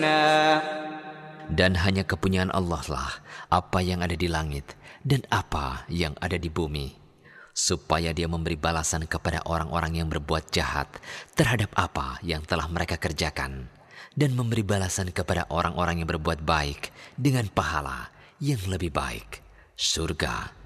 Dan hanya kepunyaan Allah lah apa yang ada di langit dan apa yang ada di bumi, supaya Dia memberi balasan kepada orang-orang yang berbuat jahat terhadap apa yang telah mereka kerjakan, dan memberi balasan kepada orang-orang yang berbuat baik dengan pahala yang lebih baik, surga